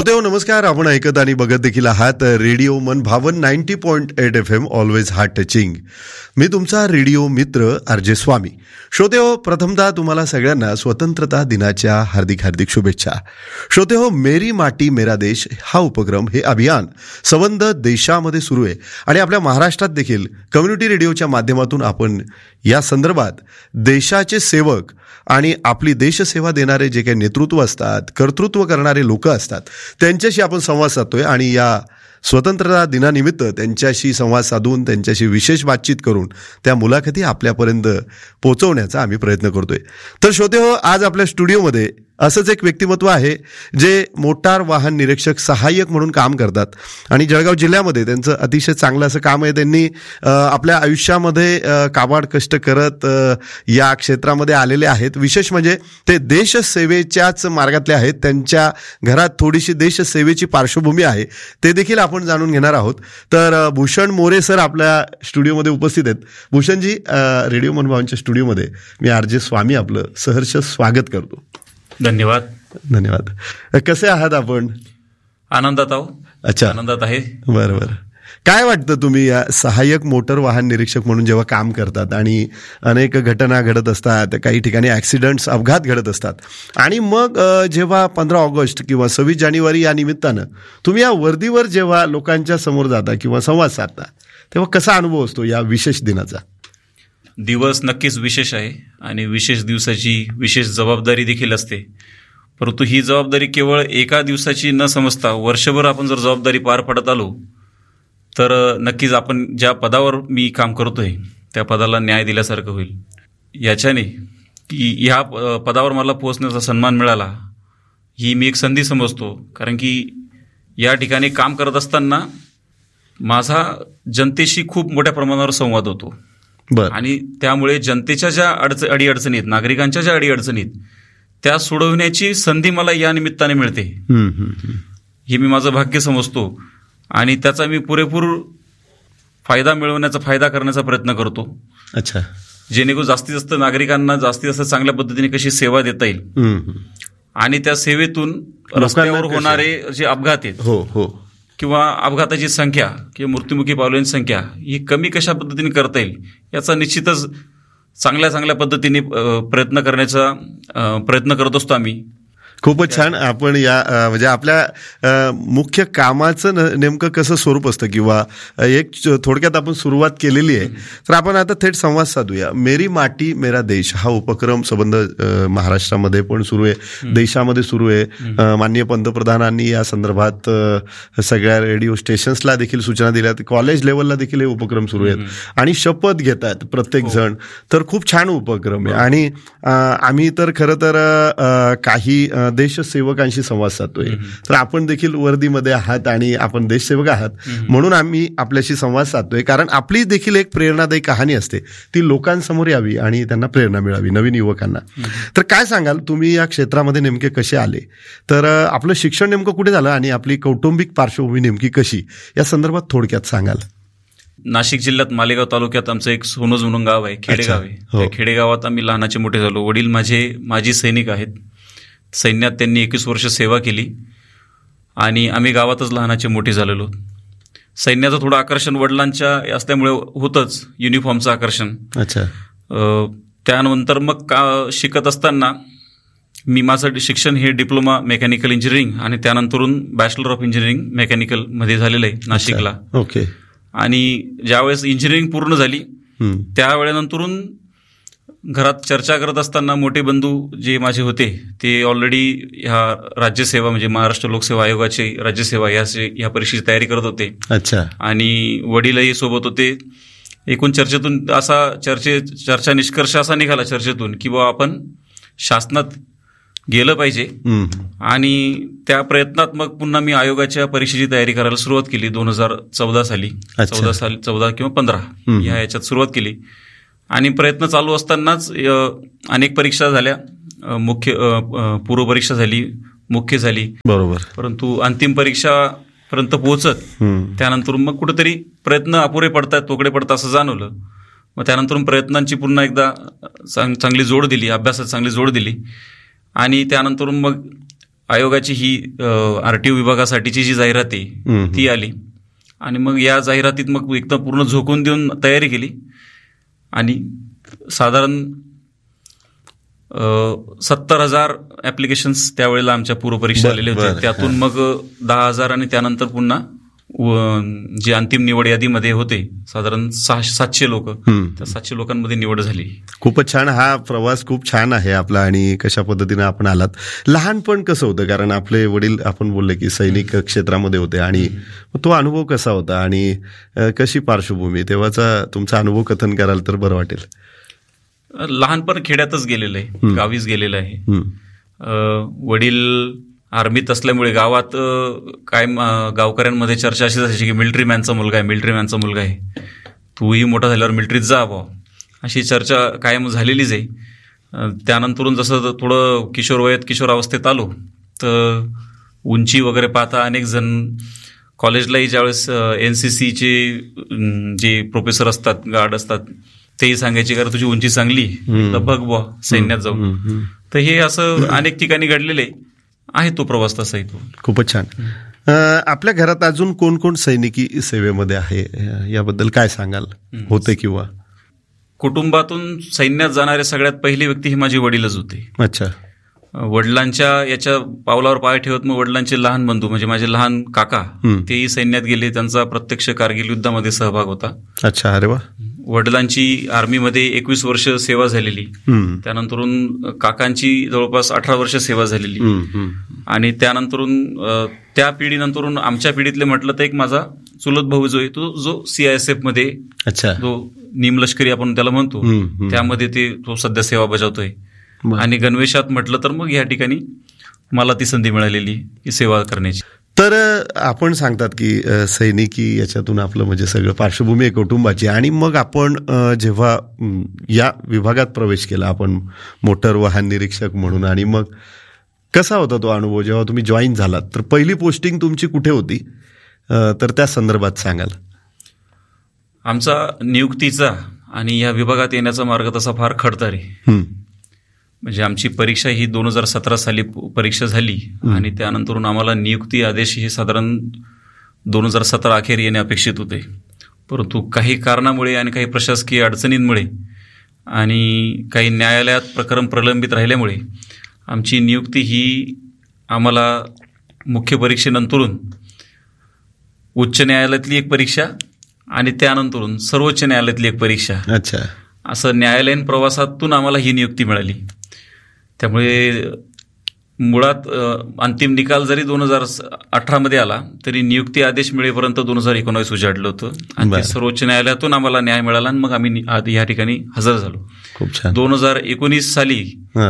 श्रोतेहो नमस्कार. आपण ऐकत आणि बघत देखील आहात रेडिओ मन भावन 90.8 FM ऑलवेज हार्ट टचिंग. मी तुमचा रेडिओ मित्र आरजे स्वामी. श्रोतेहो, प्रथमतः तुम्हाला सगळ्यांना स्वतंत्रता दिनाच्या हार्दिक हार्दिक शुभेच्छा. श्रोतेहो, मेरी माटी मेरा देश हा उपक्रम, हे अभियान संबंध देशामध्ये सुरू आहे आणि आपल्या महाराष्ट्रात देखील कम्युनिटी रेडिओच्या माध्यमातून आपण या संदर्भात देशाचे सेवक आणि आपली देशसेवा देणारे जे काही नेतृत्व असतात, कर्तृत्व करणारे लोक असतात, त्यांच्याशी आपण संवाद साधतोय आणि या स्वतंत्रता दिनानिमित्त त्यांच्याशी संवाद साधून त्यांच्याशी विशेष बातचीत करून त्या मुलाखती आपल्यापर्यंत पोहोचवण्याचा आम्ही प्रयत्न करतोय. तर श्रोतेहो, आज आपल्या स्टुडिओमध्ये असंच एक व्यक्तिमत्व आहे जे मोटार वाहन निरीक्षक सहाय्यक म्हणून काम करतात आणि जळगाव जिल्ह्यामध्ये त्यांचं अतिशय चांगलं असं काम आहे. त्यांनी आपल्या आयुष्यामध्ये काबाड कष्ट करत या क्षेत्रामध्ये आलेले आहेत. विशेष म्हणजे ते देशसेवेच्याच मार्गातले आहेत. त्यांच्या घरात थोडीशी देशसेवेची पार्श्वभूमी आहे, ते देखील आपण जाणून घेणार आहोत. तर भूषण मोरे सर आपल्या स्टुडिओमध्ये उपस्थित आहेत. भूषणजी, रेडिओ मनभावनच्या स्टुडिओमध्ये मी आरजे स्वामी आपलं सहर्ष स्वागत करतो. धन्यवाद. धन्यवाद. कसे आहात आपण? आनंदात आहो. अच्छा, आनंदात आहे. बरोबर. काय वाटतं, तुम्ही या सहाय्यक मोटर वाहन निरीक्षक म्हणून जेव्हा काम करतात आणि अनेक घटना घडत असतात, काही ठिकाणी ॲक्सिडेंट्स, अपघात घडत असतात, आणि मग जेव्हा 15 ऑगस्ट किंवा 26 जानेवारी या निमित्तानं तुम्ही या वर्दीवर जेव्हा लोकांच्या समोर जाता किंवा संवाद साधता, तेव्हा कसा अनुभव असतो या विशेष दिनाचा? दिवस नक्कीच विशेष आहे आणि विशेष दिवसाची विशेष जबाबदारी देखील असते. परंतु ही जबाबदारी केवळ एका दिवसाची न समजता वर्षभर आपण जर जबाबदारी पार पडत आलो तर नक्कीच आपण ज्या पदावर मी काम करतोय त्या पदाला न्याय दिल्यासारखं होईल. याच्याने की ह्या पदावर मला पोहोचण्याचा सन्मान मिळाला ही मी एक संधी समजतो. कारण की या ठिकाणी काम करत असताना माझा जनतेशी खूप मोठ्या प्रमाणावर संवाद होतो आणि त्यामुळे जनतेच्या ज्या अडीअडचणी आहेत, नागरिकांच्या ज्या अडीअडचणी आहेत, त्या सोडवण्याची संधी मला या निमित्ताने मिळते. हे मी माझं भाग्य समजतो आणि त्याचा मी पुरेपूर फायदा करण्याचा प्रयत्न करतो. अच्छा. जेणेकरून जास्तीत जास्त नागरिकांना जास्तीत जास्त चांगल्या पद्धतीने कशी सेवा देता येईल आणि त्या सेवेतून रस्त्यावर होणारे जे अपघात आहेत किंवा अपघाताची संख्या किंवा मृत्युमुखी पावलेली संख्या ही कमी कशा पद्धतीने करता येईल याचा निश्चितच चांगल्या पद्धतीने प्रयत्न करत असतो आम्ही. खूपच छान. आपण या म्हणजे आपल्या मुख्य कामाचं नेमकं कसं स्वरूप असतं किंवा एक थोडक्यात आपण सुरुवात केलेली आहे, तर आपण आता थेट संवाद साधूया. मेरी माटी मेरा देश हा उपक्रम संबंध महाराष्ट्रामध्ये पण सुरू आहे, देशामध्ये सुरू आहे. माननीय पंतप्रधानांनी या संदर्भात सगळ्या रेडिओ स्टेशन्सला देखील सूचना दिल्यात, कॉलेज लेवलला देखील हे उपक्रम सुरू आहेत आणि शपथ घेत आहेत प्रत्येक जण. तर खूप छान उपक्रम आहे आणि आम्ही तर खरं तर काही देशसेवकांशी संवाद साधतोय. तर आपण देखील वर्दीमध्ये आहात आणि आपण देशसेवक आहात, म्हणून आम्ही आपल्याशी संवाद साधतोय. कारण आपली देखील एक प्रेरणादायी कहाणी असते, ती लोकांसमोर यावी आणि त्यांना प्रेरणा मिळावी, नवीन युवकांना. तर काय सांगाल, तुम्ही या क्षेत्रामध्ये नेमके कसे आले? तर आपलं शिक्षण नेमकं कुठे झालं आणि आपली कौटुंबिक पार्श्वभूमी नेमकी कशी, या संदर्भात थोडक्यात सांगाल? नाशिक जिल्ह्यात मालेगाव तालुक्यात आमचं एक सोनोज म्हणून गाव आहे, खेडेगाव आहे. त्या खेडेगावात आम्ही लहानाचे मोठे झालो. वडील माझे माजी सैनिक आहेत. सैन्यात त्यांनी 21 वर्ष सेवा केली आणि आम्ही गावातच लहानाचे मोठे झालेलो. सैन्याचं थोडं आकर्षण वडिलांच्या असल्यामुळे होतंच, युनिफॉर्मचं आकर्षण. अच्छा. त्यानंतर मग शिकत असताना माझं शिक्षण हे डिप्लोमा मेकॅनिकल इंजिनिअरिंग आणि त्यानंतरून बॅचलर ऑफ इंजिनिअरिंग मेकॅनिकल मध्ये झालेलं आहे नाशिकला. ओके. आणि ज्यावेळेस इंजिनिअरिंग पूर्ण झाली त्यावेळेनंतरून घरात चर्चा करत असताना मोठे बंधू जे माझे होते ते ऑलरेडी ह्या राज्यसेवा म्हणजे महाराष्ट्र लोकसेवा आयोगाची राज्यसेवा या परीक्षेची तयारी करत होते. अच्छा. आणि वडीलही सोबत होते. एकूण चर्चेतून चर्चा निष्कर्ष असा निघाला चर्चेतून की बाबा आपण शासनात गेलं पाहिजे आणि त्या प्रयत्नात मग पुन्हा मी आयोगाच्या परीक्षेची तयारी करायला सुरुवात केली 2014 साली. 14 किंवा 15 याच्यात सुरुवात केली आणि प्रयत्न चालू असतानाच अनेक परीक्षा झाल्या. पूर्व परीक्षा झाली, मुख्य झाली. बरोबर. परंतु अंतिम परीक्षापर्यंत पोहोचत त्यानंतर मग कुठेतरी प्रयत्न अपुरे पडतात, तोकडे पडतात असं जाणवलं. मग त्यानंतर प्रयत्नांची पुन्हा एकदा चांगली जोड दिली, अभ्यासात चांगली जोड दिली आणि त्यानंतर मग आयोगाची ही RTO विभागासाठीची जी जाहिरात आहे ती आली आणि मग या जाहिरातीत मग एकदम पूर्ण झोकून देऊन तयारी केली आणि साधारण 70,000 ऍप्लिकेशन्स त्यावेळेला आमच्या पूर्वपरीक्षा आलेले होते. त्यातून मग 10,000 आणि त्यानंतर पुन्हा जी अंतिम निवड यादीमध्ये होते साधारण 700 लोक, त्या 700 लोकांमध्ये निवड झाली. खूपच छान. हा प्रवास खूप छान आहे आपला आणि कशा पद्धतीने आपण आलात. लहानपण कसं होतं, कारण आपले वडील आपण बोलले की सैनिक क्षेत्रामध्ये होते आणि तो अनुभव कसा होता आणि कशी पार्श्वभूमी तेव्हाचा तुमचा अनुभव कथन कराल तर बरं वाटेल. लहानपण खेड्यातच गेलेलं आहे, गावीच गेलेलं आहे. वडील आर्मीत असल्यामुळे गावात काय गावकऱ्यांमध्ये चर्चा अशी असायची की मिलिटरी मॅनचा मुलगा आहे, तूही मोठा झाल्यावर मिलिटरीत जा बा, अशी चर्चा कायम झालेलीच आहे. त्यानंतरून जसं थोडं किशोरावस्थेत आलो तर उंची वगैरे पाहता अनेक जण कॉलेजलाही ज्यावेळेस NCCचे जे प्रोफेसर असतात, गार्ड असतात, तेही सांगायचे का तुझी उंची चांगली तर बघ बुवा सैन्यात जाऊ. तर हे असं अनेक ठिकाणी घडलेले आहे. तो प्रवास तसा आहे तो. खूपच छान. आपल्या घरात अजून कोण कोण सैनिकी सेवेमध्ये आहे याबद्दल काय सांगाल, होते किंवा? कुटुंबातून सैन्यात जाणारे सगळ्यात पहिली व्यक्ती ही माझे वडीलच होते. अच्छा. वडिलांच्या याच्या पावलावर पाय ठेवत मग वडिलांचे लहान बंधू म्हणजे माझे लहान काका तेही सैन्यात गेले. त्यांचा प्रत्यक्ष कारगिल युद्धामध्ये सहभाग होता. अच्छा. अरे वा. वडिलांची आर्मीमध्ये 21 वर्ष सेवा झालेली, त्यानंतरून काकांची जवळपास 18 वर्ष सेवा झालेली आणि त्यानंतरून त्या पिढीनंतरून आमच्या पिढीतले म्हटलं तर एक माझा चुलत भाऊ जो आहे तो जो CISF मध्ये जो निमलष्करी आपण त्याला म्हणतो त्यामध्ये तो सध्या सेवा बजावतोय. आणि गणवेशात म्हटलं तर मग या ठिकाणी मला ती संधी मिळालेली ही सेवा करण्याची. तर आपण सांगतात की सैनिकी याच्यातून आपलं म्हणजे सगळं पार्श्वभूमी आहे कुटुंबाची, आणि मग आपण जेव्हा या विभागात प्रवेश केला आपण मोटर वाहन निरीक्षक म्हणून, आणि मग कसा होता तो अनुभव जेव्हा तुम्ही जॉईन झालात? तर पहिली पोस्टिंग तुमची कुठे होती तर त्या संदर्भात सांगाल. आमचा नियुक्तीचा आणि या विभागात येण्याचा मार्ग तसा फार खडतर आहे. म्हणजे आमची परीक्षा ही 2017 साली परीक्षा झाली आणि त्यानंतरून आम्हाला नियुक्ती आदेश हे साधारण 2017 अखेर येणे अपेक्षित होते. परंतु काही कारणामुळे आणि काही प्रशासकीय अडचणींमुळे आणि काही न्यायालयात प्रकरण प्रलंबित राहिल्यामुळे आमची नियुक्ती ही आम्हाला मुख्य परीक्षेनंतरून उच्च न्यायालयातली एक परीक्षा आणि त्यानंतरून सर्वोच्च न्यायालयातली एक परीक्षा, अच्छा, असं न्यायालयीन प्रवासातून आम्हाला ही नियुक्ती मिळाली. त्यामुळे मुळात अंतिम निकाल जरी 2018 मध्ये आला तरी नियुक्ती आदेश मिळेपर्यंत 2019 उजाडलं होतं आणि सर्वोच्च न्यायालयातून आम्हाला न्याय मिळाला आणि मग आम्ही या ठिकाणी हजर झालो. खूप छान. 2019 साली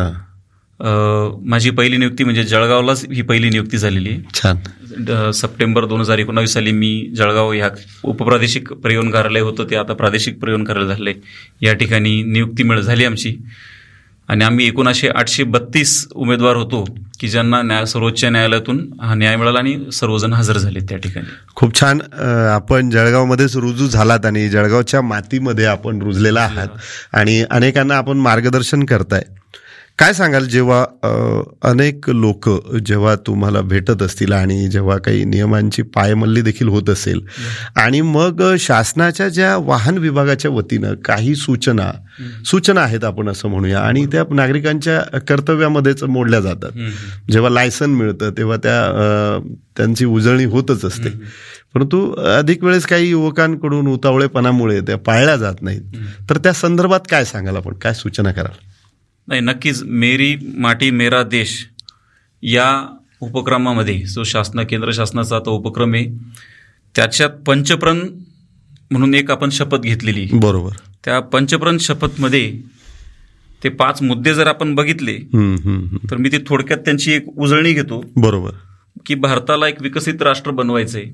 माझी पहिली नियुक्ती म्हणजे जळगावलाच ही पहिली नियुक्ती झालेली. छान. सप्टेंबर 2019 साली मी जळगाव ह्या उपप्रादेशिक परिवहन कार्यालय होतं ते आता प्रादेशिक परिवहन कार्यालय झालंय, या ठिकाणी नियुक्ती झाली आमची. आणि आम्ही एकूण असे 832 उमेदवार होतो की ज्यांना सर्वोच्च न्यायालयातून हा न्याय मिळाला आणि सर्वजण हजर झाले त्या ठिकाणी. खूप छान. आपण जळगावमध्येच रुजू झालात आणि जळगावच्या मातीमध्ये आपण रुजलेला आहात आणि अनेकांना आपण मार्गदर्शन करताय. काय सांगाल जेव्हा अनेक लोक जेव्हा तुम्हाला भेटत असतील आणि जेव्हा काही नियमांची पायमल्ली देखील होत असेल आणि मग शासनाच्या ज्या वाहन विभागाच्या वतीनं काही सूचना आहेत आपण असं म्हणूया आणि त्या नागरिकांच्या कर्तव्यामध्येच मोडल्या जातात, जेव्हा लायसन मिळतं तेव्हा त्यांची उजळणी होतच असते, परंतु अधिक वेळेस काही युवकांकडून उतावळेपणामुळे त्या पाळल्या जात नाहीत. तर त्या संदर्भात काय सांगाल आपण, काय सूचना कराल? नाही, नक्कीच मेरी माटी मेरा देश या उपक्रमामध्ये जो केंद्र शासनाचा तो उपक्रम आहे त्याच्यात पंचप्रण म्हणून एक आपण शपथ घेतलेली. बरोबर. त्या पंचप्रण शपथमध्ये ते 5 मुद्दे जर आपण बघितले तर मी ते थोडक्यात त्यांची एक उजळणी घेतो. बरोबर. की भारताला एक विकसित राष्ट्र बनवायचंय,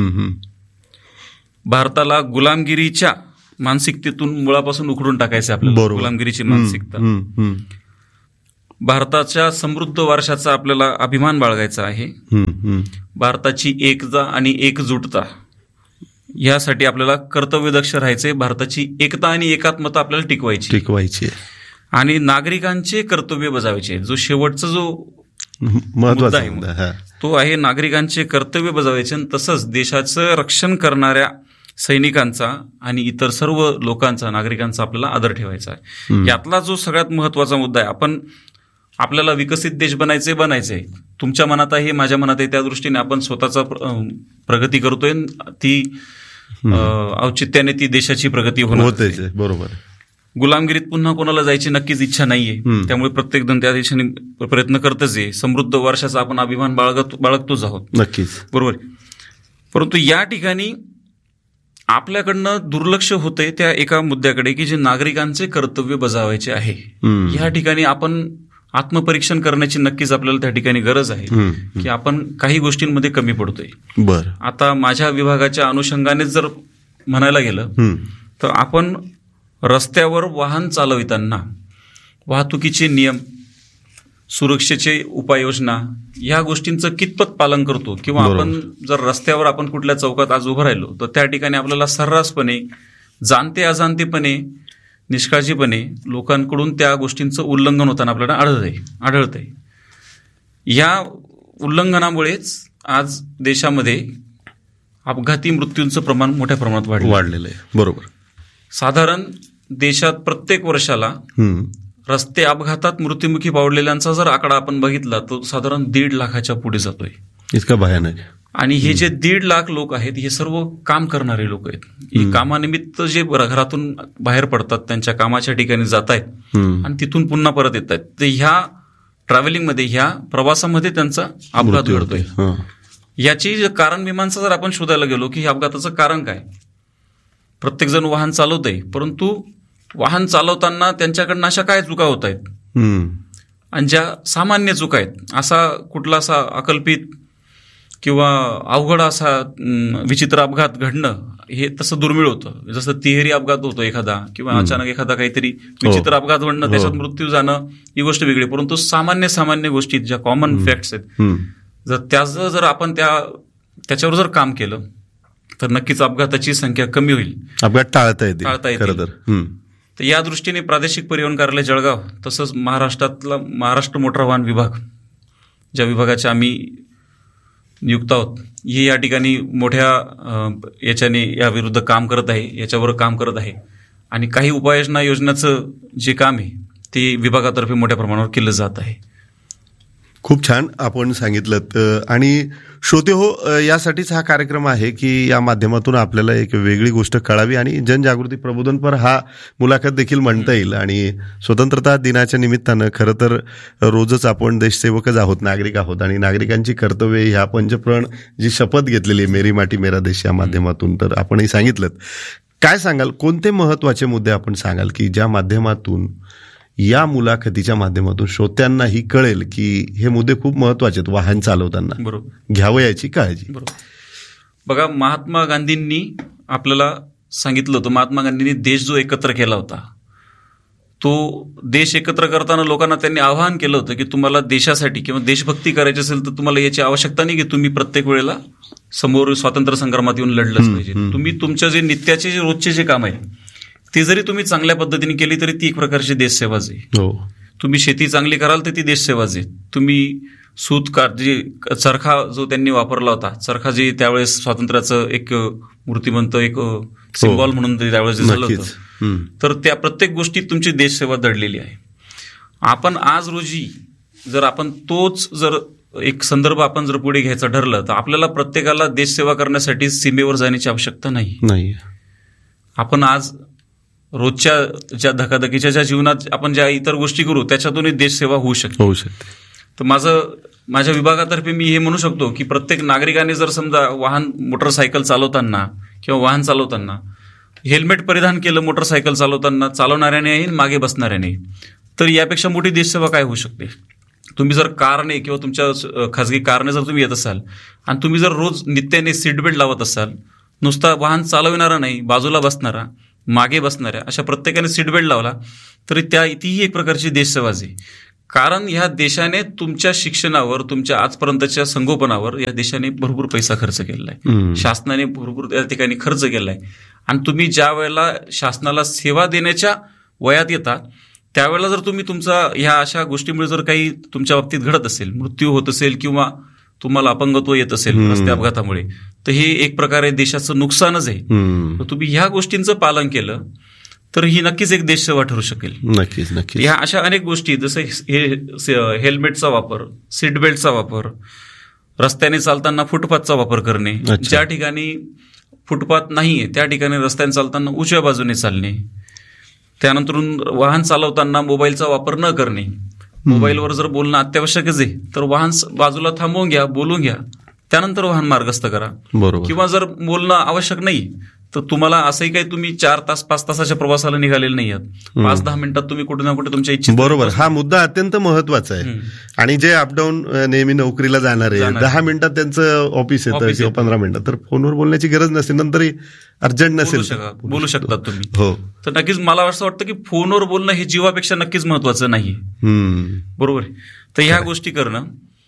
भारताला गुलामगिरीच्या मानसिकतेतून मुळापासून उखडून टाकायचं आपल्याला, गुलामगिरीची मानसिकता. भारताच्या समृद्ध वारशाचा आपल्याला अभिमान बाळगायचा आहे. भारताची एकता आणि एकजुटता यासाठी आपल्याला कर्तव्यदक्ष राहायचे. भारताची एकता आणि एकात्मता आपल्याला टिकवायची आणि नागरिकांचे कर्तव्य बजावायचे. जो शेवटचा जो महत्वाचा आहे. मुद्दा हा. तो आहे नागरिकांचे कर्तव्य बजावायचे आणि तसंच देशाचं रक्षण करणाऱ्या सैनिकांचा आणि इतर सर्व लोकांचा, नागरिकांचा आपल्याला आदर ठेवायचा आहे. यातला जो सगळ्यात महत्वाचा मुद्दा आहे, आपल्याला विकसित देश बनायचे. तुमच्या मनात आहे, माझ्या मनात आहे, त्या दृष्टीने आपण स्वतःचा प्रगती करतोय. ती औचित्याने ती देशाची प्रगती होते. बरोबर. गुलामगिरीत पुन्हा कोणाला जायची नक्कीच इच्छा नाहीये. त्यामुळे प्रत्येक जण त्या दिशेने प्रयत्न करतच आहे. समृद्ध वर्षाचा आपण अभिमान बाळगतोच आहोत. नक्कीच. बरोबर. परंतु या ठिकाणी आपल्याकडनं दुर्लक्ष होतंय त्या एका मुद्द्याकडे की जे नागरिकांचे कर्तव्य बजावायचे आहे. या ठिकाणी आपण आत्मपरीक्षण करण्याची नक्कीच आपल्याला त्या ठिकाणी गरज आहे की आपण काही गोष्टींमध्ये कमी पडतोय. बरं. आता माझ्या विभागाच्या अनुषंगाने जर म्हणायला गेलं तर आपण रस्त्यावर वाहन चालविताना वाहतुकीचे नियम, सुरक्षेचे उपाययोजना या गोष्टींचं कितपत पालन करतो, किंवा आपण जर रस्त्यावर आपण कुठल्या चौकात आज उभं राहिलो तर त्या ठिकाणी आपल्याला सर्रासपणे, जाणते अजाणतेपणे, निष्काळजीपणे लोकांकडून त्या गोष्टींचं उल्लंघन होताना आपल्याला आढळतंय. या उल्लंघनामुळेच आज देशामध्ये अपघाती मृत्यूंचं प्रमाण मोठ्या प्रमाणात वाढलेलं आहे. बरोबर. साधारण देशात प्रत्येक वर्षाला रस्ते अपघातात मृत्युमुखी पावलेल्यांचा जर आकडा आपण बघितला तर साधारण 1.5 लाखाच्या पुढे जातोय. इतका भयानक. आणि हे जे 1.5 लाख लोक आहेत हे सर्व काम करणारे लोक आहेत. हे कामानिमित्त जे घरातून बाहेर पडतात, त्यांच्या कामाच्या ठिकाणी जात आहेत आणि तिथून पुन्हा परत येत आहेत. तर ह्या ट्रॅव्हलिंगमध्ये, ह्या प्रवासामध्ये त्यांचा अपघात घडतोय. याची कारण मीमांसा जर आपण शोधायला गेलो की अपघाताचं कारण काय, प्रत्येक जण वाहन चालवतंय, परंतु वाहन चालवताना त्यांच्याकडनं अशा काय चुका होत आहेत, आणि ज्या सामान्य चुका आहेत, असा कुठला असा अकल्पित किंवा अवघड असा विचित्र अपघात घडणं हे तसं दुर्मिळ होतं. जसं तिहेरी अपघात होतो एखादा, किंवा अचानक एखादा काहीतरी विचित्र अपघात घडणं, त्याच्यात मृत्यू जाणं ही गोष्ट वेगळी. परंतु सामान्य गोष्टी ज्या कॉमन फॅक्ट्स आहेत, जर त्याचं जर आपण त्याच्यावर जर काम केलं तर नक्कीच अपघाताची संख्या कमी होईल, अपघात टाळता येईल. तर या दृष्टीने प्रादेशिक परिवहन कार्यालय जळगाव, तसंच महाराष्ट्र मोटार वाहन विभाग, ज्या विभागाचे आम्ही नियुक्त आहोत, हे या ठिकाणी मोठ्या याच्याने याविरुद्ध काम करत आहे, याच्यावर काम करत आहे. आणि काही उपाययोजना योजनाचं जे काम आहे ते विभागातर्फे मोठ्या प्रमाणावर केलं जात आहे. खूप छान आपण सांगितलं. आणि श्रोते हो, यासाठीच हा कार्यक्रम आहे की या माध्यमातून आपल्याला एक वेगळी गोष्ट कळावी आणि जनजागृती प्रबोधनपर हा मुलाखत देखील म्हणता येईल. आणि स्वतंत्रता दिनाच्या निमित्तानं खरं तर रोजच आपण देशसेवकच आहोत, नागरिक आहोत, आणि नागरिकांची कर्तव्ये ह्या पंचप्रण जी शपथ घेतलेली आहे मेरी माटी मेरा देश या माध्यमातून, तर आपणही सांगितलं. काय सांगाल, कोणते महत्वाचे मुद्दे आपण सांगाल की ज्या माध्यमातून, या मुलाखतीच्या माध्यमातून श्रोत्यांनाही कळेल की हे मुद्दे खूप महत्वाचे आहेत वाहन चालवताना, बरोबर, घ्यावं याची काळजी. बरोबर. बघा, महात्मा गांधींनी आपल्याला सांगितलं होतं, महात्मा गांधींनी देश जो एकत्र केला होता, तो देश एकत्र करताना लोकांना त्यांनी आवाहन केलं होतं की तुम्हाला देशासाठी किंवा देशभक्ती करायची असेल तर तुम्हाला याची आवश्यकता नाही की तुम्ही प्रत्येक वेळेला समोर स्वातंत्र्य संग्रामात येऊन लढलंच पाहिजे. तुम्ही तुमच्या जे नित्याचे जे रोजचे जे काम आहे ते जरी तुम्ही चांगल्या पद्धतीने केली तरी ती एक प्रकारची देशसेवाच आहे. तुम्ही शेती चांगली कराल तर ती देशसेवाच आहे. तुम्ही चरखा जो त्यांनी वापरला होता, चरखा जे त्यावेळेस स्वातंत्र्याचं एक मूर्तिमंत एक सिम्बॉल म्हणून त्यावेळेस झालं होतं, तर त्या प्रत्येक गोष्टीत तुमची देशसेवा दडलेली आहे. आपण आज रोजी जर आपण तोच जर एक संदर्भ आपण जर पुढे घ्यायचं ठरलं तर आपल्याला प्रत्येकाला देशसेवा करण्यासाठी सीमेवर जाण्याची आवश्यकता नाही. आपण आज रोजच्या ज्या धकाधकीच्या ज्या जीवनात आपण ज्या इतर गोष्टी करू त्याच्यातूनही देशसेवा होऊ शकते. तर माझ्या विभागातर्फे मी हे म्हणू शकतो की प्रत्येक नागरिकाने जर समजा मोटरसायकल चालवताना किंवा वाहन चालवताना हेल्मेट परिधान केलं, मोटरसायकल चालवताना चालवणाऱ्याने मागे बसणाऱ्याने, तर यापेक्षा मोठी देशसेवा काय होऊ शकते. तुम्ही जर कारने किंवा तुमच्या खाजगी कारने जर तुम्ही येत असाल आणि तुम्ही जर रोज नित्याने सीट बेल्ट लावत असाल, नुसता वाहन चालविणारा नाही, बाजूला बसणारा, मागे बसणाऱ्या, अशा प्रत्येकाने सीट बेल्ट लावला तरी तीही एक प्रकारची देशसेवाच आहे. कारण ह्या देशाने तुमच्या शिक्षणावर, तुमच्या आजपर्यंतच्या संगोपनावर या देशाने भरपूर पैसा खर्च केलेला आहे, शासनाने भरपूर त्या ठिकाणी खर्च केला आहे. आणि तुम्ही ज्या वेळेला शासनाला सेवा देण्याच्या वयात येता त्यावेळेला जर तुम्ही तुमचा ह्या अशा गोष्टीमुळे जर काही तुमच्या बाबतीत घडत असेल, मृत्यू होत असेल किंवा तुम्हाला अपंगत्व येत असेल रस्ते अपघातामुळे, तर हे एक प्रकारे देशाचं नुकसानच आहे. तर तुम्ही ह्या गोष्टींचं पालन केलं तर ही नक्कीच एक देशसेवा ठरू शकेल. नक्कीच नक्कीच. ह्या अशा अनेक गोष्टी, जसं हेल्मेटचा वापर, सीट बेल्टचा वापर, रस्त्याने चालताना फुटपाथचा वापर करणे, ज्या ठिकाणी फुटपाथ नाहीये त्या ठिकाणी रस्त्याने चालताना उजव्या बाजूने चालणे, त्यानंतर वाहन चालवताना मोबाईलचा वापर न करणे. मोबाईलवर जर बोलणं अत्यावश्यकच आहे तर वाहन बाजूला थांबवून घ्या, बोलून घ्या, त्यानंतर वाहन मार्गस्थ करा. बरोबर. किंवा जर बोलणं आवश्यक नाही तर तुम्हाला असंही काही तुम्ही 4 तास 5 तासाच्या प्रवासाला निघालेले नाही आहात, 5-10 मिनिटात तुम्ही कुठे ना कुठे तुमच्या इच्छित. बरोबर. हा मुद्दा अत्यंत महत्वाचा आहे. आणि जे अपडाऊन नेहमी नोकरीला जाणारे 10 मिनिटात त्यांचं ऑफिस येतं किंवा 15 मिनिटात, तर फोनवर बोलण्याची गरज नसते, नंतरही अर्जंट नसेल बोलू शकतात तुम्ही. हो. तर नक्कीच मला असं वाटतं की फोनवर बोलणं हे जीवापेक्षा नक्कीच महत्वाचं नाही. बरोबर. तर ह्या गोष्टी करणं,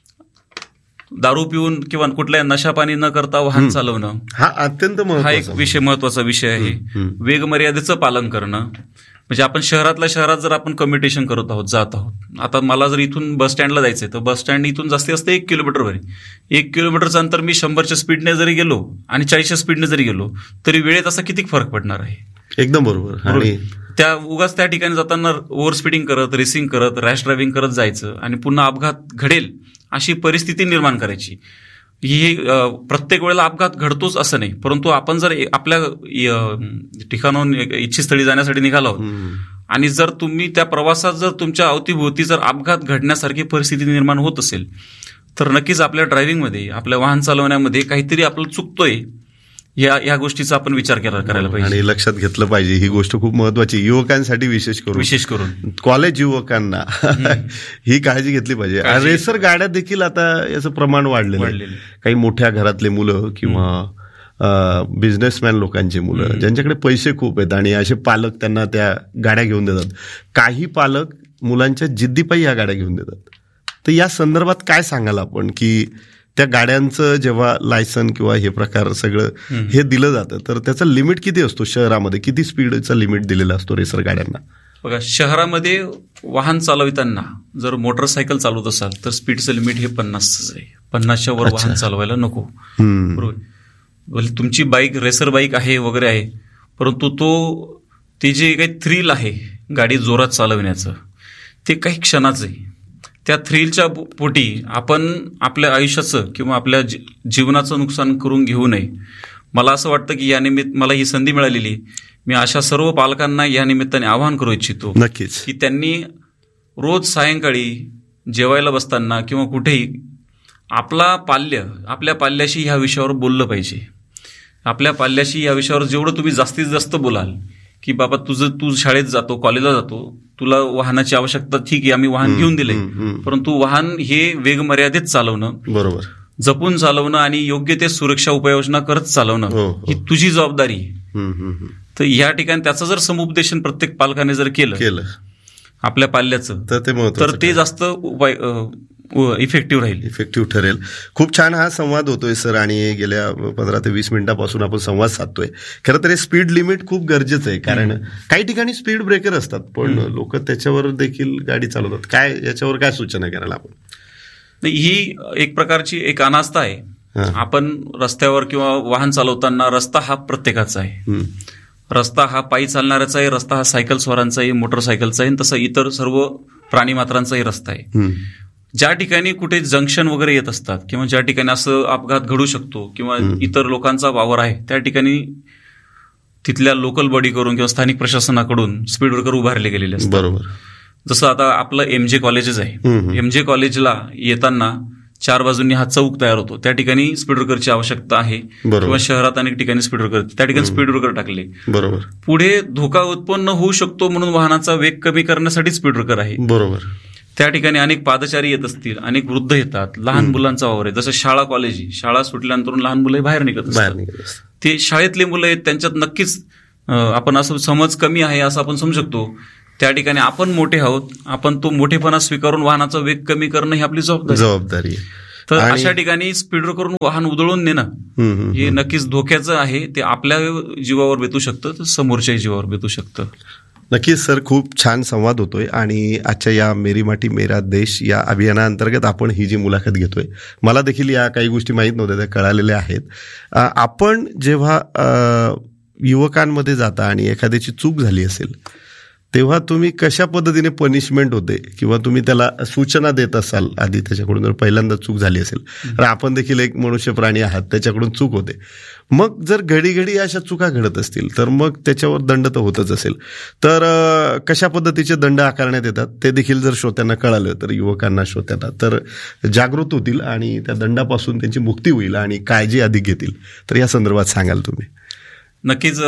दारू पिऊन किंवा कुठल्या नशापानी न करता वाहन चालवणं, हा अत्यंत हा एक महत्वाचा विषय आहे. वेग मर्यादेचं पालन करणं, म्हणजे आपण शहरातल्या शहरात जर आपण कम्युटेशन करत आहोत, जात आहोत, आता मला जर इथून बस स्टँडला जायचंय तर बस स्टँड इथून जास्तीत जास्त 1 किलोमीटरवर आहे. 1 किलोमीटरचं अंतर मी 100च्या स्पीडने जरी गेलो आणि 40च्या स्पीडने जरी गेलो तरी वेळेत असा किती फरक पडणार आहे. एकदम बरोबर. आणि त्या उगाच त्या ठिकाणी जाताना ओव्हर स्पीडिंग करत, रेसिंग करत, रॅश ड्रायव्हिंग करत जायचं आणि पुन्हा अपघात घडेल अशी परिस्थिती निर्माण करायची. ही प्रत्येक वेळेला अपघात घडतोच असं नाही, परंतु आपण जर आपल्या ठिकाणाहून इच्छित स्थळी जाण्यासाठी निघालो आहोत आणि जर तुम्ही त्या प्रवासात जर तुमच्या अवतीभोवती जर अपघात घडण्यासारखी परिस्थिती निर्माण होत असेल तर नक्कीच आपल्या ड्रायव्हिंगमध्ये, आपल्या वाहन चालवण्यामध्ये काहीतरी आपलं चुकतोय, या गोष्टीचा आपण विचार करायला पाहिजे आणि लक्षात घेतलं पाहिजे. ही गोष्ट खूप महत्वाची, युवकांसाठी विशेष करून कॉलेज युवकांना ही काळजी घेतली पाहिजे. रेसर गाड्या देखील आता याचं प्रमाण वाढलेलं. काही मोठ्या घरातले मुलं किंवा बिझनेसमॅन लोकांची मुलं ज्यांच्याकडे पैसे खूप आहेत आणि असे पालक त्यांना त्या गाड्या घेऊन देतात. काही पालक मुलांच्या जिद्दीपायी या गाड्या घेऊन देतात. तर या संदर्भात काय सांगाल आपण, की त्या गाड्यांचं जेव्हा लायसन किंवा हे प्रकार सगळं हे दिलं जातं तर त्याचा लिमिट किती असतो शहरामध्ये, किती स्पीडचा लिमिट दिलेला असतो रेसर गाड्यांना? बघा, शहरामध्ये वाहन चालविताना जर मोटरसायकल चालवत असाल तर स्पीडचं लिमिट हे 50 आहे. 50च्या वर वाहन चालवायला नको. बरोबर. तुमची बाईक रेसर बाईक आहे वगैरे आहे, परंतु ते जे काही थ्रिल आहे गाडी जोरात चालवण्याचं ते काही क्षणाचं आहे. त्या थ्रिलच्या पोटी आपण आपल्या आयुष्याचं किंवा आपल्या जीवनाचं नुकसान करून घेऊ नये. मला असं वाटतं की या मला ही संधी मिळालेली, मी अशा सर्व पालकांना या निमित्ताने आवाहन करू इच्छितो नक्कीच की त्यांनी रोज सायंकाळी जेवायला बसताना किंवा कुठेही आपल्या पाल्याशी ह्या विषयावर बोललं पाहिजे. आपल्या पाल्याशी या विषयावर जेवढं तुम्ही जास्तीत जास्त बोलाल की बाबा तू शाळेत जातो, कॉलेजला जातो, तुला वाहनाची आवश्यकता, ठीक आहे, आम्ही वाहन घेऊन दिले, परंतु वाहन हे वेग मर्यादेत चालवणं, बरोबर, जपून चालवणं आणि योग्य ते सुरक्षा उपाययोजना करत चालवणं ही तुझी जबाबदारी. तर या ठिकाणी त्याचं जर समुपदेशन प्रत्येक पालकाने जर केलं आपल्या पाल्याचं तर ते जास्त इफेक्टिव्ह ठरेल. खूप छान हा संवाद होतोय सर, आणि गेल्या 15 ते 20 मिनिटांपासून आपण संवाद साधतोय. खरं तर हे स्पीड लिमिट खूप गरजेचं आहे, कारण काही ठिकाणी स्पीड ब्रेकर असतात पण लोक त्याच्यावर देखील गाडी चालवतात. काय याच्यावर काय सूचना करायला आपण? ही एक प्रकारची एक अनास्था आहे. आपण रस्त्यावर किंवा वाहन चालवताना रस्ता हा प्रत्येकाचा आहे. रस्ता हा पायी चालणाऱ्याचा आहे, रस्ता हा सायकल स्वारांचाही, मोटरसायकलचा आहे, तसं इतर सर्व प्राणी मात्रांचाही रस्ता आहे. ज्या ठिकाणी कुठे जंक्शन वगैरे येत असतात किंवा ज्या ठिकाणी असं अपघात घडू शकतो किंवा इतर लोकांचा वावर आहे त्या ठिकाणी तिथल्या लोकल बॉडी करून किंवा स्थानिक प्रशासनाकडून स्पीड ब्रेकर उभारले गेलेले असतात. बरोबर. जसं आता आपलं MJ कॉलेजेस आहे, MJ कॉलेजला येताना 4 बाजूंनी हा चौक तयार होतो, त्या ठिकाणी स्पीड ब्रेकरची आवश्यकता आहे. किंवा शहरात अनेक ठिकाणी स्पीड ब्रेकर, त्या ठिकाणी स्पीड ब्रेकर टाकले. बरोबर. पुढे धोका उत्पन्न होऊ शकतो म्हणून वाहनाचा वेग कमी करण्यासाठी स्पीड ब्रेकर आहे. बरोबर. त्या ठिकाणी अनेक पादचारी येत असतील, अनेक वृद्ध येतात, लहान मुलांचा वावर आहे. जसं शाळा सुटल्यानंतर लहान मुलं बाहेर निघत असतात, ते शाळेतले मुलं आहेत, त्यांच्यात नक्कीच आपण असं समज कमी आहे असं आपण समजू शकतो. त्या ठिकाणी आपण मोठे आहोत, आपण तो मोठेपणा स्वीकारून वाहनाचा वेग कमी करणं ही आपली जबाबदारी. तर अशा ठिकाणी स्पीड ब्रेकरून वाहन उधळून नेणं हे नक्कीच धोक्याचं आहे. ते आपल्या जीवावर बेतू शकतं, तर समोरच्याही जीवावर बेतू शकतं. नक्कीच सर, खूप छान संवाद होतोय आणि आजच्या या मेरी माटी मेरा देश या अभियानाअंतर्गत आपण ही जी मुलाखत घेतोय, मला देखील या काही गोष्टी माहीत नव्हत्या, त्या कळालेल्या आहेत. आपण जेव्हा युवकांमध्ये जाता आणि एखाद्याची चूक झाली असेल तेव्हा तुम्ही कशा पद्धतीने पनिशमेंट होते किंवा तुम्ही त्याला सूचना देत असाल आधी, त्याच्याकडून जर पहिल्यांदा चूक झाली असेल तर आपण देखील एक मनुष्य प्राणी आहात, त्याच्याकडून चूक होते. मग जर घडी घडी अशा चुका घडत असतील तर मग त्याच्यावर दंड तर होतच असेल, तर कशा पद्धतीचे दंड आकारण्यात येतात ते देखील जर श्रोत्यांना कळालं तर युवकांना, श्रोत्यांना तर जागृत होतील आणि त्या दंडापासून त्यांची मुक्ती होईल आणि काळजी अधिक घेतील. तर या संदर्भात सांगाल तुम्ही? नक्कीच.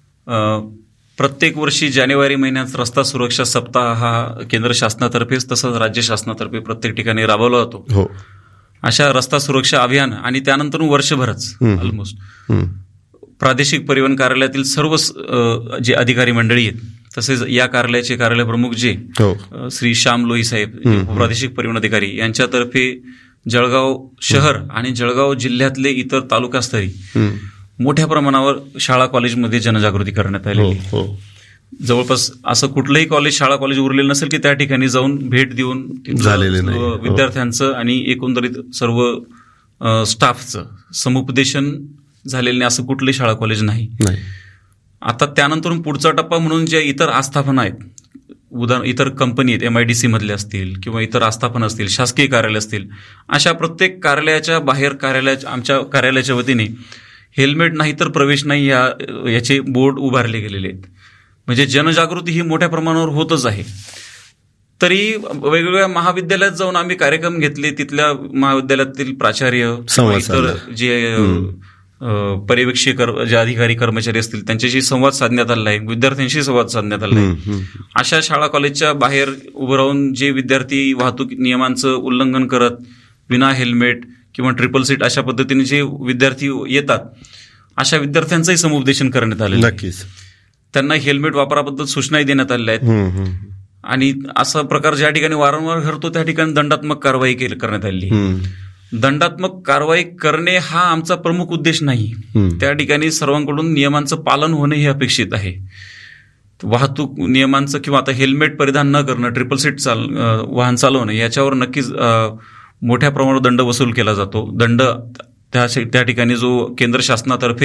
प्रत्येक वर्षी जानेवारी महिन्यात रस्ता सुरक्षा सप्ताह हा केंद्र शासनातर्फेच तसंच राज्य शासनातर्फे प्रत्येक ठिकाणी राबवला जातो. हो. अशा रस्ता सुरक्षा अभियान आणि त्यानंतर वर्षभरच ऑलमोस्ट प्रादेशिक परिवहन कार्यालयातील सर्व जे अधिकारी मंडळी आहेत, तसेच या कार्यालयाचे कार्यालय प्रमुख जे श्री श्याम लोही साहेब, प्रादेशिक परिवहन अधिकारी, यांच्यातर्फे जळगाव शहर आणि जळगाव जिल्ह्यातले इतर तालुकास्तरी मोठ्या प्रमाणावर शाळा कॉलेजमध्ये जनजागृती करण्यात आलेली. जवळपास असं कुठलंही कॉलेज, शाळा कॉलेज उरलेलं नसेल की त्या ठिकाणी जाऊन भेट देऊन विद्यार्थ्यांचं आणि एकंदरीत सर्व स्टाफचं समुपदेशन झालेलं नाही, असं कुठलंही शाळा कॉलेज नाही. आता त्यानंतर पुढचा टप्पा म्हणून ज्या इतर आस्थापना आहेत, उदाहरण इतर कंपनी आहेत, MIDC मधले असतील किंवा इतर आस्थापना असतील, शासकीय कार्यालय असतील, अशा प्रत्येक कार्यालयाच्या बाहेर आमच्या कार्यालयाच्या वतीने हेल्मेट नाही तर प्रवेश नाही याचे बोर्ड उभारले गेलेले आहेत. म्हणजे जनजागृती ही मोठ्या प्रमाणावर होतच आहे. तरी वेगवेगळ्या महाविद्यालयात जाऊन आम्ही कार्यक्रम घेतले, तिथल्या महाविद्यालयातील प्राचार्य, इतर जे पर्यवेक्षक, जे अधिकारी कर्मचारी असतील त्यांच्याशी संवाद साधण्यात आला आहे, विद्यार्थ्यांशी संवाद साधण्यात आला आहे. अशा शाळा कॉलेजच्या बाहेर उभं राहून जे विद्यार्थी वाहतूक नियमांचं उल्लंघन करत विना हेल्मेट किंवा ट्रिपल सीट अशा पद्धतीने जे विद्यार्थी येतात, अशा विद्यार्थ्यांचंही समुपदेशन करण्यात आलेलं आहे. नक्कीच. त्यांना हेल्मेट वापराबद्दल सूचनाही देण्यात आलेल्या आहेत आणि असा प्रकार ज्या ठिकाणी वारंवार घडतो त्या ठिकाणी दंडात्मक कारवाई करण्यात आलेली. दंडात्मक कारवाई करणे हा आमचा प्रमुख उद्देश नाही. त्या ठिकाणी सर्वांकडून नियमांचं पालन होणे हे अपेक्षित आहे. वाहतूक नियमांचं किंवा आता हेल्मेट परिधान न करणं, ट्रिपल सीट वाहन चालवणं याच्यावर नक्कीच मोठ्या प्रमाणावर दंड वसूल केला जातो. दंड त्या ठिकाणी जो केंद्र शासनातर्फे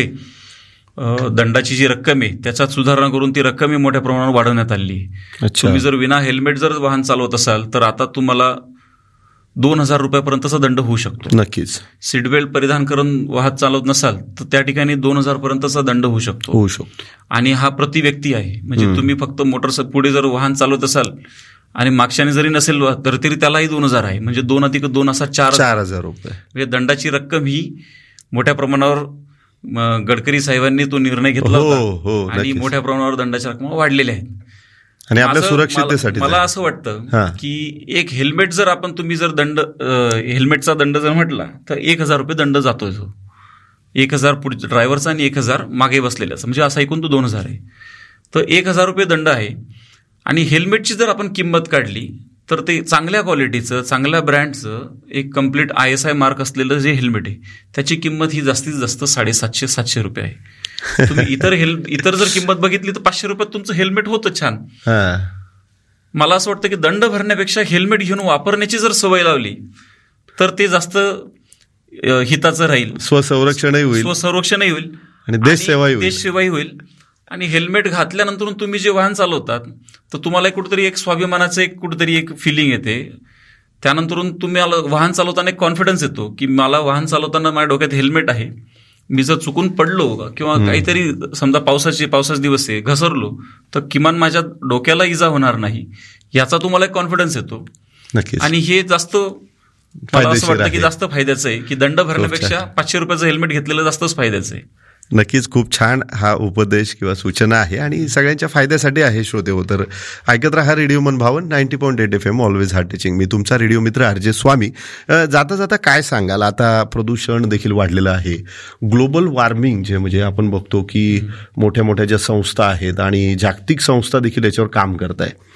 दंडाची जी रक्कम आहे त्याच्यात सुधारणा करून ती रक्कमही मोठ्या प्रमाणावर वाढवण्यात आली. तुम्ही जर विना हेल्मेट जर वाहन चालवत असाल तर आता तुम्हाला 2,000 रुपयापर्यंतचा दंड होऊ शकतो. नक्कीच. सीट बेल्ट परिधान करून वाहन चालवत नसाल तर त्या ठिकाणी 2,000 पर्यंतचा दंड होऊ शकतो. आणि हा प्रति व्यक्ती आहे. म्हणजे तुम्ही फक्त पुढे जर वाहन चालवत असाल आणि मागच्याने जरी नसेल तर तरी त्यालाही 2,000 आहे. म्हणजे 2 अधिक 2 असा 4,000 रुपये. म्हणजे दंडाची रक्कम ही मोठ्या प्रमाणावर गडकरी साहेबांनी तो निर्णय घेतला होता आणि मोठ्या प्रमाणावर दंडाच्या रक्कम वाढलेल्या आहेत. आणि आपल्या सुरक्षिततेसाठी मला असं वाटतं की एक हेल्मेट जर तुम्ही जर हेल्मेटचा दंड जर म्हटला तर 1,000 रुपये दंड जातोय. 1,000 पुढे ड्रायव्हरचा आणि 1,000 मागे बसलेल्याचा, म्हणजे असा एकूण तो 2,000 आहे. तर 1,000 रुपये दंड आहे. आणि हेल्मेटची जर आपण किंमत काढली तर ते चांगल्या क्वालिटीचं, चांगल्या ब्रँडचं एक कम्प्लीट ISI मार्क असलेलं जे हेल्मेट आहे त्याची किंमत ही जास्तीत जास्त 750-700 रुपये आहे. तुम्ही इतर जर किंमत बघितली तर 500 रुपयात तुमचं हेल्मेट होतं छान. मला असं वाटतं की दंड भरण्यापेक्षा हेल्मेट घेऊन वापरण्याची जर सवय लावली तर ते जास्त हिताचं राहील. स्वसंरक्षणही होईल आणि देशसेवाही होईल. आणि हेल्मेट घातल्यानंतर तुम्ही जे वाहन चालवतात तर तुम्हाला कुठेतरी एक स्वाभिमानाचं कुठेतरी एक फिलिंग येते. त्यानंतर तुम्हाला वाहन चालवताना एक कॉन्फिडन्स येतो की मला वाहन चालवताना माझ्या डोक्यात हेल्मेट आहे, मी जर चुकून पडलो किंवा काहीतरी समजा पावसाचे दिवस आहे घसरलो तर किमान माझ्या डोक्याला इजा होणार नाही याचा तुम्हाला एक कॉन्फिडन्स येतो. आणि हे जास्त मला असं वाटतं की जास्त फायद्याचं आहे की दंड भरण्यापेक्षा 500 रुपयाचं हेल्मेट घेतलेलं जास्तच फायद्याचं आहे. नक्कीच खूप छान हा उपदेश किंवा सूचना आहे आणि सगळ्यांच्या फायद्यासाठी आहे. श्रोते हो, तर ऐकत राहा रेडिओ मन भावन 90.8 FM ऑलवेज हार्ट टचिंग. मी तुमचा रेडिओ मित्र RJ स्वामी. जाता जाता काय सांगाल? आता प्रदूषण देखील वाढलेलं आहे, ग्लोबल वॉर्मिंग जे म्हणजे आपण बघतो की मोठ्या मोठ्या ज्या संस्था आहेत आणि जागतिक संस्था देखील याच्यावर काम करत आहे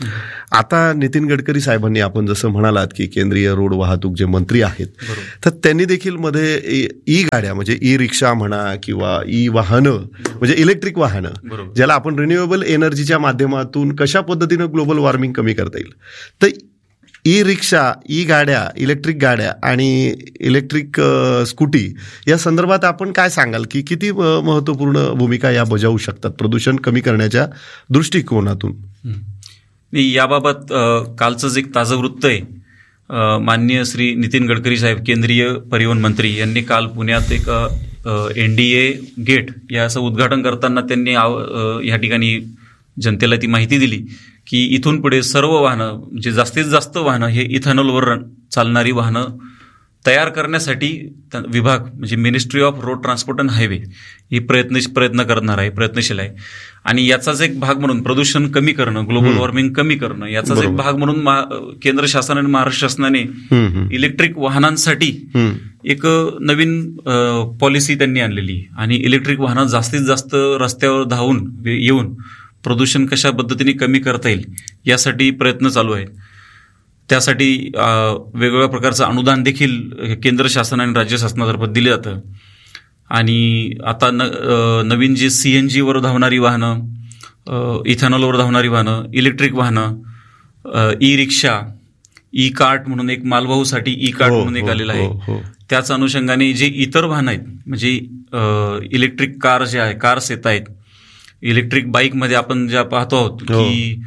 आता नितीन गडकरी साहेबांनी, आपण जसं म्हणालात की केंद्रीय रोड वाहतूक जे मंत्री आहेत, तर त्यांनी देखील मध्ये ई गाड्या म्हणजे ई रिक्षा म्हणा किंवा ई वाहनं म्हणजे इलेक्ट्रिक वाहनं, ज्याला आपण रिन्युएबल एनर्जीच्या माध्यमातून कशा पद्धतीनं ग्लोबल वॉर्मिंग कमी करता येईल, तर ई रिक्षा, ई गाड्या, इलेक्ट्रिक गाड्या आणि इलेक्ट्रिक स्कूटी या संदर्भात आपण काय सांगाल की किती महत्त्वपूर्ण भूमिका या बजावू शकतात प्रदूषण कमी करण्याच्या दृष्टिकोनातून? याबाबत कालचंच एक ताजं वृत्त आहे. माननीय श्री नितीन गडकरी साहेब, केंद्रीय परिवहन मंत्री, यांनी काल पुण्यात एक NDA गेट याचं उद्घाटन करताना त्यांनी या ठिकाणी जनतेला ती माहिती दिली की इथून पुढे सर्व वाहनं म्हणजे जास्तीत जास्त वाहनं हे इथेनॉलवर चालणारी वाहनं तयार करण्यासाठी विभाग म्हणजे ministry of road transport and highway ही प्रयत्न करणार आहे, प्रयत्नशील आहे. आणि याचाच एक भाग म्हणून प्रदूषण कमी करणं, ग्लोबल वॉर्मिंग कमी करणं, याचाच एक भाग म्हणून केंद्र शासन आणि महाराष्ट्र शासनाने इलेक्ट्रिक वाहनांसाठी एक नवीन पॉलिसी त्यांनी आणलेली आहे. आणि इलेक्ट्रिक वाहनं जास्तीत जास्त रस्त्यावर धावून येऊन प्रदूषण कशा पद्धतीने कमी करता येईल यासाठी प्रयत्न चालू आहेत. त्यासाठी वेगवेगळ्या प्रकारचं अनुदान देखील केंद्र शासन आणि राज्य शासनातर्फे दिलं जातं. आणि आता नवीन जे CNG वर धावणारी वाहनं, इथेनॉलवर धावणारी वाहनं, इलेक्ट्रिक वाहनं, ई रिक्षा, ई कार्ट म्हणून एक मालवाहूसाठी ई कार्ट म्हणून एक आलेलं आहे. त्याच अनुषंगाने जे इतर वाहनं आहेत म्हणजे इलेक्ट्रिक कार जे आहे, कार्स येत आहेत, इलेक्ट्रिक बाईकमध्ये आपण ज्या पाहतो आहोत की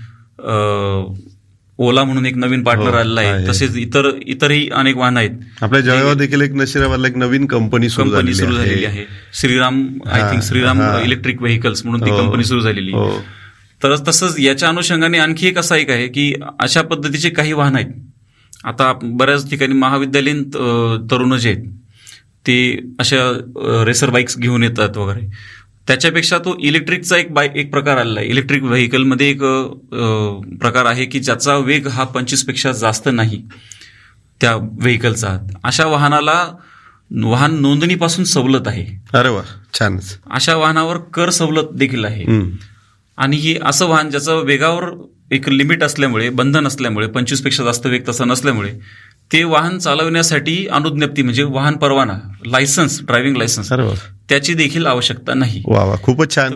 ओला म्हणून एक नवीन पार्टनर आलेला आहे, तसेच इतरही अनेक वाहनं आहेत. आपल्या जळगावात देखील एक नशिराबादला एक नवीन कंपनी सुरू झालेली आहे, Shriram, I think Shriram electric vehicles म्हणून ती कंपनी सुरू झालेली आहे. तर तसंच याच्या अनुषंगाने आणखी एक असा एक आहे की अशा पद्धतीचे काही वाहनं आहेत. आता बऱ्याच ठिकाणी महाविद्यालयीन तरुण जे आहेत ते अशा रेसर बाईक्स घेऊन येतात वगैरे. त्याच्यापेक्षा तो इलेक्ट्रिकचा एक प्रकार आलेला आहे. इलेक्ट्रिक व्हेकलमध्ये एक प्रकार आहे की ज्याचा वेग हा 25 पेक्षा जास्त नाही त्या व्हेकलचा. अशा वाहनाला वाहन नोंदणीपासून सवलत आहे. अरे वा, छानच. अशा वाहनावर कर सवलत देखील आहे. आणि हे असं वाहन ज्याचं वेगावर एक लिमिट असल्यामुळे, बंधन असल्यामुळे, 25 पेक्षा जास्त वेग तसा नसल्यामुळे ते वाहन चालवण्यासाठी अनुज्ञप्ती म्हणजे वाहन परवाना, लायसन्स, ड्रायव्हिंग लायसन्स, त्याची देखील आवश्यकता नाही. वा, खूपच छान.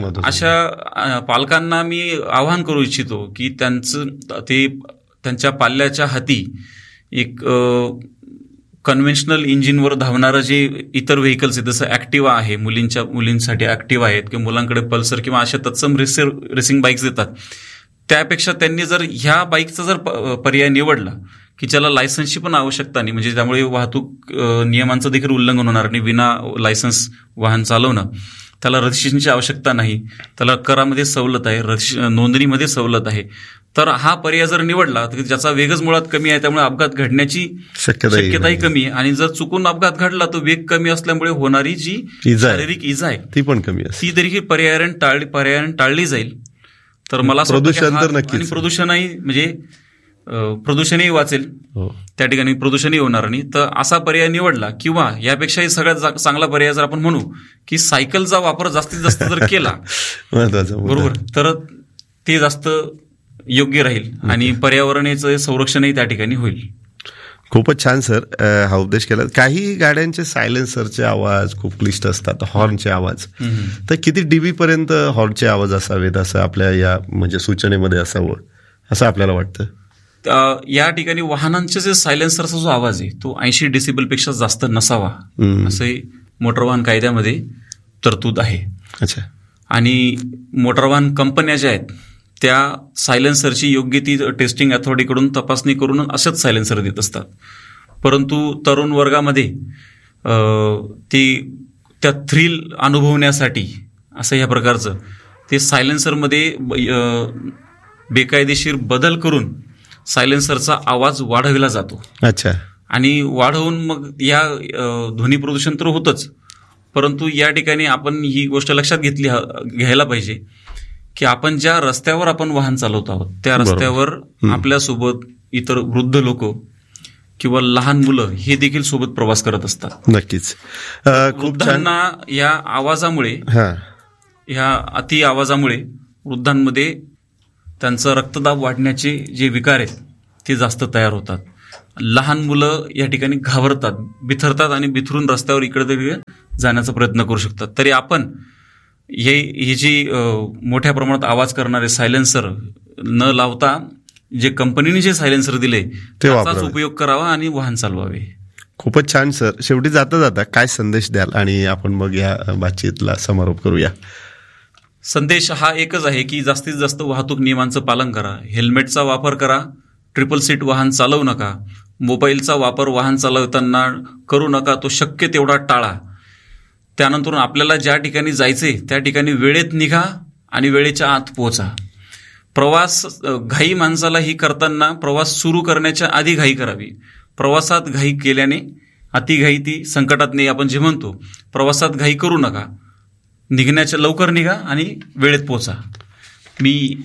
अशा पालकांना मी आवाहन करू इच्छितो की त्यांच्या पाल्याच्या हाती एक कन्व्हेन्शनल इंजिनवर धावणारं जे इतर व्हेकल्स आहेत, जसं ऍक्टिवा आहे, मुलींसाठी ऍक्टिवा आहेत किंवा मुलांकडे पल्सर किंवा अशा तत्सम रेसिंग बाईक्स देतात, त्यापेक्षा त्यांनी जर ह्या बाईकचा जर पर्याय निवडला की ज्याला लायसन्सची पण आवश्यकता नाही, म्हणजे त्यामुळे वाहतूक नियमांचं देखील उल्लंघन होणार नाही, विना लायसन्स वाहन चालवणं, त्याला रजिस्ट्रेशनची आवश्यकता नाही, त्याला करामध्ये सवलत आहे, नोंदणीमध्ये सवलत आहे, तर हा पर्याय जर निवडला तर ज्याचा वेगच मुळात कमी आहे, त्यामुळे अपघात घडण्याची शक्यताही कमी आहे. आणि जर चुकून अपघात घडला तर वेग कमी असल्यामुळे होणारी जी शारीरिक इजा आहे ती पण कमी आहे, ती देखील पर्यायाने टाळली जाईल. तर मला आणि प्रदूषणही म्हणजे प्रदूषणही वाचेल, त्या ठिकाणी प्रदूषणही होणार नाही. तर असा पर्याय निवडला किंवा यापेक्षाही सगळ्यात चांगला पर्याय जर आपण म्हणू की सायकलचा वापर जास्तीत जास्त जर केला बरोबर, तर ते जास्त योग्य राहील आणि पर्यावरणाचं संरक्षणही त्या ठिकाणी होईल. खूपच छान सर हा उपदेश केला. काही गाड्यांचे सायलेन्सरचे आवाज खूप क्लिष्ट असतात, हॉर्नचे आवाज, तर किती डीबी पर्यंत हॉर्नचे आवाज असावेत असं आपल्या या म्हणजे सूचनेमध्ये असावं असं आपल्याला वाटतं? या ठिकाणी वाहनांचे जे सायलेन्सरचा जो आवाज आहे तो 80 डेसिबल पेक्षा जास्त नसावा असे मोटर वाहन कायद्यामध्ये तरतूद आहे. अच्छा. आणि मोटर वाहन कंपन्या ज्या आहेत त्या सायलेन्सरची योग्य ती टेस्टिंग अथॉरिटीकडून तपासणी करून असेच सायलेन्सर देत असतात. परंतु तरुण वर्गामध्ये त्या थ्रिल अनुभवण्यासाठी असं ह्या प्रकारचं ते सायलेन्सरमध्ये बेकायदेशीर बदल करून सायलेन्सरचा आवाज वाढविला जातो. अच्छा. आणि वाढवून मग या ध्वनी प्रदूषण तर होतच, परंतु या ठिकाणी आपण ही गोष्ट लक्षात घ्यायला पाहिजे की आपण ज्या रस्त्यावर आपण वाहन चालवत आहोत त्या रस्त्यावर आपल्यासोबत इतर वृद्ध लोक किंवा लहान मुलं हे देखील सोबत प्रवास करत असतात. नक्कीच. वृद्धांना या आवाजामुळे, या अति आवाजामुळे वृद्धांमध्ये त्यांचं रक्तदाब वाढण्याचे जे विकार आहेत ते जास्त तयार होतात. लहान मुलं या ठिकाणी घाबरतात, बिथरतात आणि बिथरून रस्त्यावर इकडे तिकडे जाण्याचा प्रयत्न करू शकतात. तरी आपण ही जी मोठ्या प्रमाणात आवाज करणारे सायलेन्सर न लावता जे कंपनीने जे सायलेन्सर दिले त्याचाच उपयोग करावा आणि वाहन चालवावे. खूपच छान सर. शेवटी जाता जाता काय संदेश द्याल आणि आपण मग या बातचीतला समारोप करूया. संदेश हा एकच आहे की जास्तीत जास्त वाहतूक नियमांचं पालन करा, हेल्मेटचा वापर करा, ट्रिपल सीट वाहन चालवू नका, मोबाईलचा वापर वाहन चालवताना करू नका, तो शक्य तेवढा टाळा. त्यानंतर आपल्याला ज्या ठिकाणी जायचे त्या ठिकाणी वेळेत निघा आणि वेळेच्या आत पोहोचा. प्रवास घाई माणसाला ही करताना प्रवास सुरू करण्याच्या आधी घाई करावी. प्रवासात घाई केल्याने अतिघाई ती संकटात नाही आपण जे म्हणतो. प्रवासात घाई करू नका, निघण्याच्या लवकर निघा आणि वेळेत पोहोचा. मी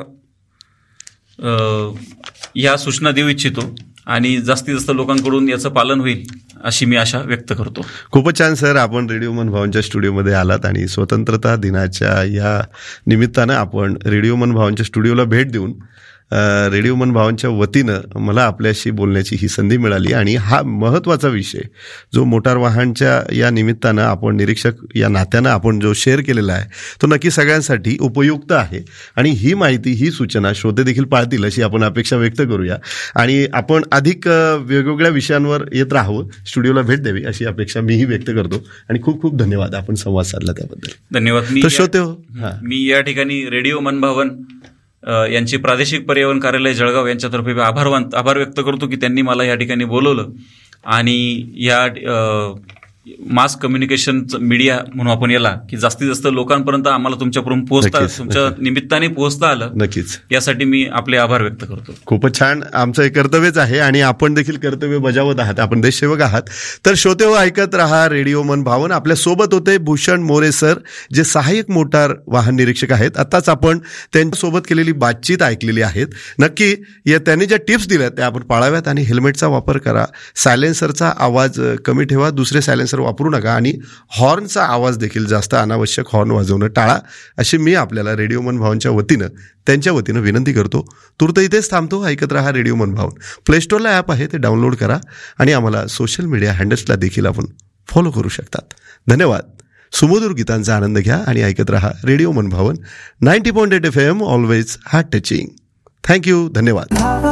या सूचना देऊ इच्छितो आणि जास्तीत जास्त लोकांकडून याचं पालन होईल अशी मी आशा व्यक्त करतो. खूपच छान सर. आपण रेडिओ मन भावनच्या स्टुडिओमध्ये आलात आणि स्वतंत्रता दिनाच्या या निमित्तानं आपण रेडिओ मन भावनच्या स्टुडिओला भेट देऊन रेडिओ मन भावनच्या वतीनं मला आपल्याशी बोलण्याची ही संधी मिळाली. आणि हा महत्त्वाचा विषय जो मोटार वाहनच्या या निमित्तानं आपण निरीक्षक या नात्यानं आपण जो शेअर केलेला आहे तो नक्की सगळ्यांसाठी उपयुक्त आहे. आणि ही माहिती ही सूचना श्रोते देखील पाळतील अशी आपण अपेक्षा व्यक्त करूया. आणि आपण अधिक वेगवेगळ्या विषयांवर येत राहावं, स्टुडिओला भेट द्यावी अशी अपेक्षा मीही व्यक्त करतो. आणि खूप खूप धन्यवाद आपण संवाद साधला त्याबद्दल. धन्यवाद. मी या ठिकाणी रेडिओ मन भावन यांचे प्रादेशिक पर्यावरण कार्यालय जळगाव यांच्यातर्फे आभार व्यक्त करतो की त्यांनी मला या ठिकाणी बोलवलं आणि या मास कम्युनिकेशन मीडिया म्हणून आपण याला की जास्तीत जास्त लोकांपर्यंत आम्हाला तुमच्यापर्यंत तुमच्या निमित्ताने पोहोचता आलं. नक्कीच. यासाठी मी आपले आभार व्यक्त करतो. खूपच छान. आमचं हे कर्तव्यच आहे आणि आपण देखील कर्तव्य बजावत आहात. आपण देशसेवक आहात. तर श्रोते हो, ऐकत रहा रेडिओ मन भावन. आपल्या सोबत होते भूषण मोरे सर, जे सहाय्यक मोटार वाहन निरीक्षक आहेत. आताच आपण त्यांच्यासोबत केलेली बातचीत ऐकलेली आहेत. नक्की त्यांनी ज्या टिप्स दिल्या त्या आपण पाळाव्यात आणि हेल्मेटचा वापर करा, सायलेन्सरचा आवाज कमी ठेवा, दुसरे सायलेन्सर वापरू नका आणि हॉर्नचा आवाज देखील जास्त अनावश्यक हॉर्न वाजवणं टाळा अशी मी आपल्याला रेडिओ मन भावनच्या वतीनं त्यांच्या वतीनं विनंती करतो. तूर्त इथेच थांबतो. ऐकत रहा रेडिओ मन भावन. प्ले स्टोअरला ॲप आहे, ते डाउनलोड करा आणि आम्हाला सोशल मीडिया हँडल्सला देखील आपण फॉलो करू शकतात. धन्यवाद. सुमधुर गीतांचा आनंद घ्या आणि ऐकत रहा रेडिओ मन भावन 90.8 FM, always heart touching. Thank you. धन्यवाद.